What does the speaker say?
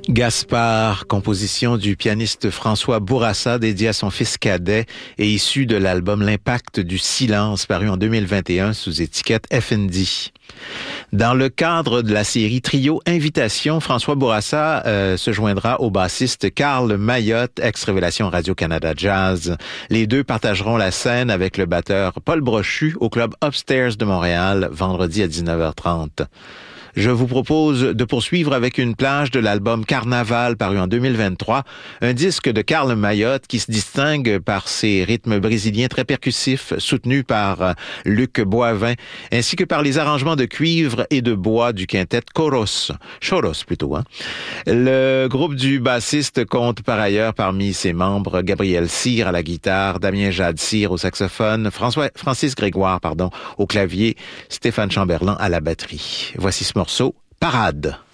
Gaspard, composition du pianiste François Bourassa, dédié à son fils cadet et issu de l'album L'impact du silence, paru en 2021 sous étiquette FND. Dans le cadre de la série Trio Invitation, François Bourassa se joindra au bassiste Carl Mayotte, ex-Révélation Radio-Canada Jazz. Les deux partageront la scène avec le batteur Paul Brochu au club Upstairs de Montréal, vendredi à 19h30. Je vous propose de poursuivre avec une plage de l'album Carnaval paru en 2023, un disque de Carl Mayotte qui se distingue par ses rythmes brésiliens très percussifs soutenus par Luc Boivin, ainsi que par les arrangements de cuivre et de bois du quintet Choros plutôt. Le groupe du bassiste compte par ailleurs parmi ses membres Gabriel Cyr à la guitare, Damien Jade-Cyr au saxophone, Francis Grégoire au clavier, Stéphane Chamberlain à la batterie. Voici ce morceau, Parade.